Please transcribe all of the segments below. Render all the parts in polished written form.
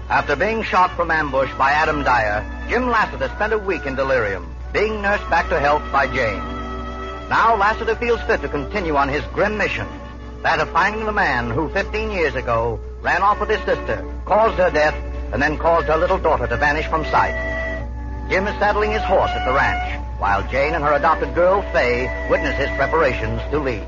After being shot from ambush by Adam Dyer, Jim Lassiter spent a week in delirium, being nursed back to health by Jane. Now Lassiter feels fit to continue on his grim mission, that of finding the man who 15 years ago ran off with his sister, caused her death, and then caused her little daughter to vanish from sight. Jim is saddling his horse at the ranch, while Jane and her adopted girl, Faye, witness his preparations to leave.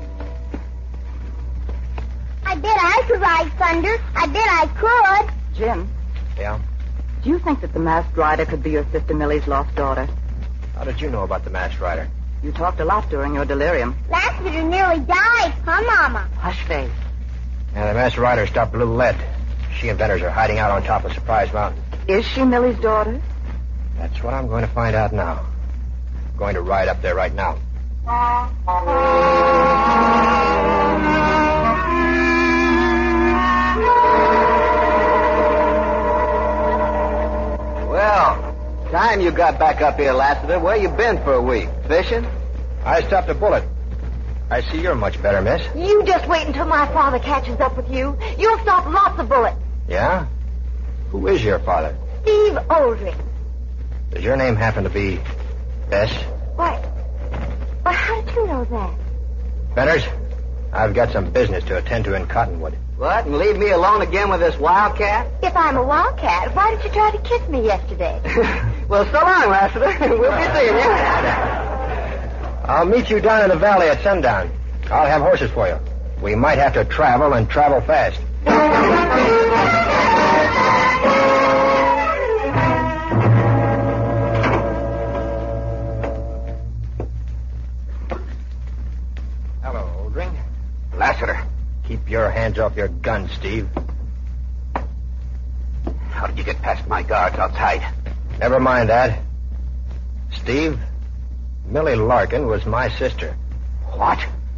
I bet I could ride thunder. I bet I could. Jim, Yeah? do you think that the masked rider could be your sister Millie's lost daughter? How did you know about the masked rider? You talked a lot during your delirium. Lassiter nearly died, huh, Mama? Hush, Faye. Yeah, the masked rider stopped a little lead. She and Benners are hiding out on top of Surprise Mountain. Is she Millie's daughter? That's what I'm going to find out now. I'm going to ride up there right now. Well, time you got back up here, Lassiter. Where you been for a week? Fishing? I stopped a bullet. I see you're much better, miss. You just wait until my father catches up with you. You'll stop lots of bullets. Yeah? Who is your father? Steve Oldring. Does your name happen to be Bess? Why, how did you know that? Benners, I've got some business to attend to in Cottonwood. What, and leave me alone again with this wildcat? If I'm a wildcat, why did you try to kiss me yesterday? Well, so long, Lassiter. We'll be seeing you. I'll meet you down in the valley at sundown. I'll have horses for you. We might have to travel and travel fast. Hello, Oldring. Lassiter, Keep your hands off your gun, Steve. how did you get past my guards outside? Never mind that. Steve, Millie Larkin was my sister. What?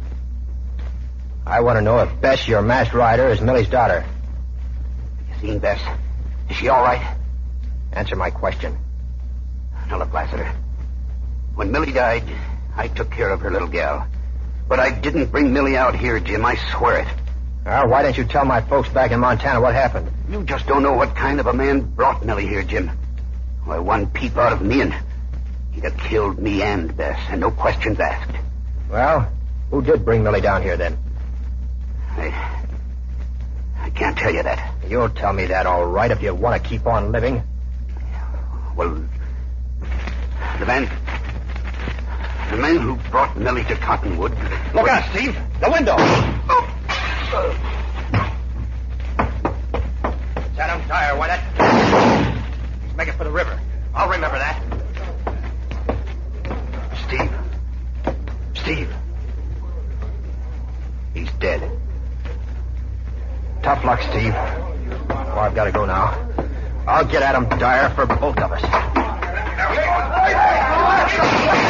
I want to know if Bess, your masked rider, is Millie's daughter. You seen Bess? Is she all right? Answer my question. Now, look, Lassiter. When Millie died, I took care of her little gal. But I didn't bring Millie out here, Jim. I swear it. Well, why didn't you tell my folks back in Montana what happened? You just don't know what kind of a man brought Millie here, Jim. Why, one peep out of me and he'd have killed me and Bess, and no questions asked. Well, who did bring Millie down here then? I can't tell you that. You'll tell me that all right if you want to keep on living. Well, the man who brought Millie to Cottonwood... Look out, Steve! The window! It's Adam Dyer, Wyatt. He's making for the river. I'll remember that. Steve. He's dead. Tough luck, Steve. Oh, I've got to go now. I'll get Adam Dyer for both of us.